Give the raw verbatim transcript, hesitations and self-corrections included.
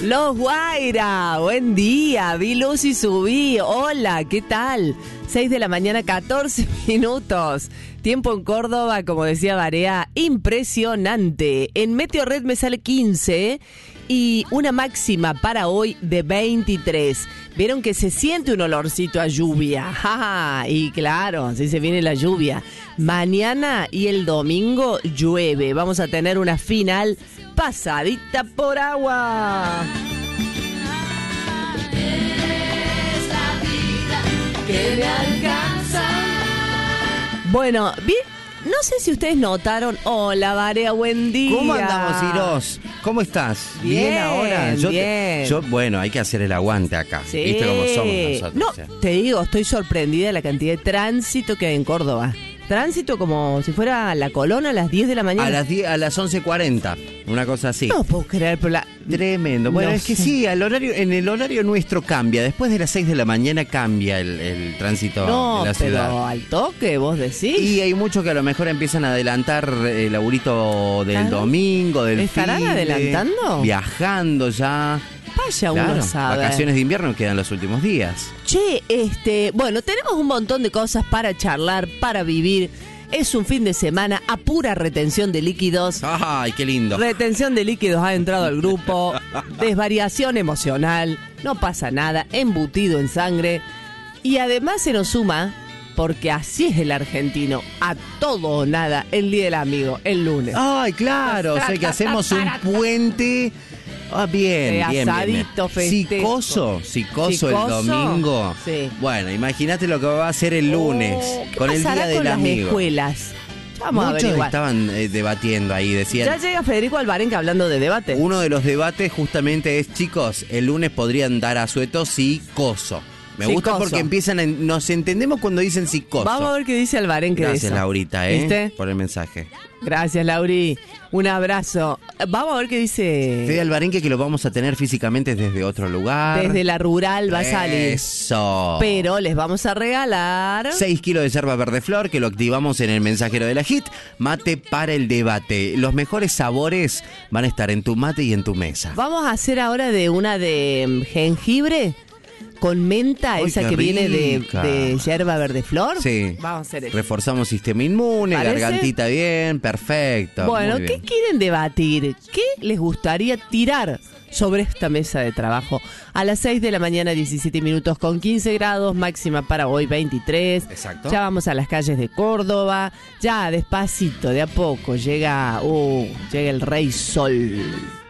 Los Guaira, buen día, vi luz y subí, hola, ¿qué tal? seis de la mañana, catorce minutos, tiempo en Córdoba, como decía Barea, impresionante. En Meteorred me sale quince y una máxima para hoy de veintitrés. Vieron que se siente un olorcito a lluvia, ja, y claro, así se viene la lluvia. Mañana y el domingo llueve, vamos a tener una final pasadita por agua. Es la vida que me alcanza. Bueno, bien, no sé si ustedes notaron. Hola, Barea, buen día. ¿Cómo andamos, Iros? ¿Cómo estás? Bien, ¿Bien ahora? Yo, bien. yo, bueno, hay que hacer el aguante acá. Sí. ¿Viste cómo somos nosotros? No, ¿eh? te digo, estoy sorprendida de la cantidad de tránsito que hay en Córdoba. Tránsito como si fuera la Colón a las diez de la mañana. A las, diez, a las once cuarenta, una cosa así. No puedo creer, pero la... Tremendo. Bueno, No es que sé. sí, al horario, en el horario nuestro cambia. Después de las seis de la mañana cambia el, el tránsito No, en la pero ciudad. al toque, vos decís. Y hay muchos que a lo mejor empiezan a adelantar el laburito del ¿Estarán? domingo, del ¿Estarán finde, adelantando? Viajando ya. Vaya Claro, uno sabe. vacaciones de invierno quedan los últimos días. Che, este, bueno, tenemos un montón de cosas para charlar, para vivir. Es un fin de semana a pura retención de líquidos. ¡Ay, qué lindo! Retención de líquidos ha entrado al grupo. Desvariación emocional. No pasa nada. Embutido en sangre. Y además se nos suma, porque así es el argentino, a todo o nada, el día del amigo, el lunes. ¡Ay, claro! O sea que hacemos un puente. Ah, bien, De bien, asadito, bien, bien. festejo. Sicoso, sicoso el Sicoso, domingo. sí. Bueno, imagínate lo que va a hacer el lunes Oh, ¿qué con el pasará día del con las amigo. escuelas? Ya vamos a Muchos averiguar. estaban eh, debatiendo ahí, decían. Ya llega Federico Alvarenga hablando de debate. Uno de los debates justamente es, chicos, el lunes podrían dar asueto sicoso. Me gusta Sicoso. porque empiezan, a, nos entendemos cuando dicen sicoso. Vamos a ver qué dice Alvarenga de Gracias, eso. Laurita, ¿eh? ¿Viste? Por el mensaje. Gracias, Lauri. Un abrazo. Vamos a ver qué dice. Fede Alvarenque, que lo vamos a tener físicamente desde otro lugar. Desde la rural va a salir. Eso. Pero les vamos a regalar. seis kilos de yerba verde flor que lo activamos en el mensajero de la Hit. Mate para el debate. Los mejores sabores van a estar en tu mate y en tu mesa. Vamos a hacer ahora de una de mm, jengibre con menta, Ay, esa qué que viene de, rica. de yerba verde flor. Sí. Vamos a hacer eso. Reforzamos sistema inmune, ¿Parece? gargantita bien, perfecto. Bueno, muy ¿qué bien. quieren debatir? ¿Qué les gustaría tirar sobre esta mesa de trabajo? A las seis de la mañana, diecisiete minutos con quince grados, máxima para hoy veintitrés. Exacto. Ya vamos a las calles de Córdoba, ya despacito, de a poco, llega, uh, llega el rey sol.